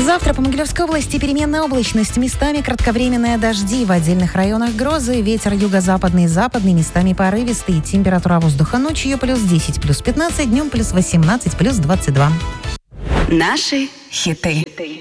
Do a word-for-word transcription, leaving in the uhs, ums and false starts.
Завтра по Могилевской области переменная облачность. Местами кратковременные дожди. В отдельных районах грозы. Ветер юго-западный, западный, местами порывистый. Температура воздуха ночью плюс десять, плюс пятнадцать, днем плюс восемнадцать, плюс двадцать два. Наши хиты.